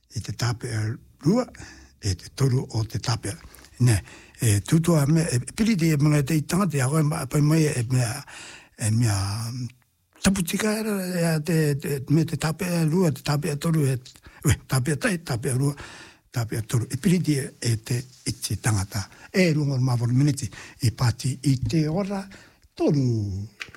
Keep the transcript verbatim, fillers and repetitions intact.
i te tape rua, e te toru o te tape. Ne, e tutua me, e piriti e mga te itanga te akoe, pai mai e mea, e mea, taputika era, te, te, me te tape rua, te tape toru, e, we, tape tai, tape rua, tape toru. E piriti e te iti tangata. E rungo mawar miniti, i pati i te ora toru.